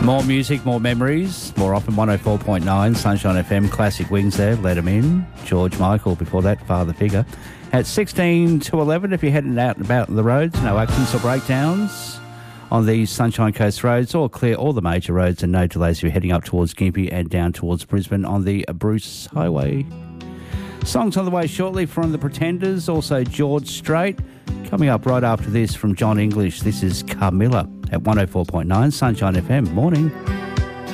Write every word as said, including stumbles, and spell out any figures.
More music, more memories, more often one oh four point nine, Sunshine F M, Classic Wings there, let him in. George Michael, before that, Father Figure. At sixteen to eleven, if you're heading out and about the roads, no accidents or breakdowns on these Sunshine Coast roads, all clear all the major roads and no delays if you're heading up towards Gympie and down towards Brisbane on the Bruce Highway. Songs on the way shortly from The Pretenders, also George Strait. Coming up right after this from John English, this is Carmilla at one oh four point nine Sunshine F M. Morning.